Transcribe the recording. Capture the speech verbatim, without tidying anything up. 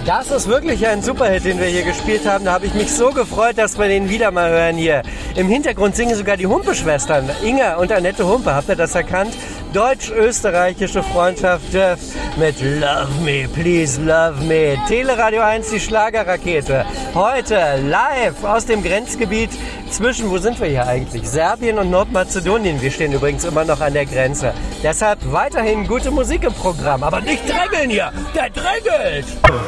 Das ist wirklich ein Superhit, den wir hier gespielt haben. Da habe ich mich so gefreut, dass wir den wieder mal hören hier. Im Hintergrund singen sogar die Humpe-Schwestern, Inga und Annette Humpe. Habt ihr das erkannt? Deutsch-österreichische Freundschaft Jeff mit Love Me, Please Love Me. Teleradio eins, die Schlagerrakete. Heute live aus dem Grenzgebiet zwischen, wo sind wir hier eigentlich? Serbien und Nordmazedonien. Wir stehen übrigens immer noch an der Grenze. Deshalb weiterhin gute Musik im Programm. Aber nicht drängeln hier, der drängelt!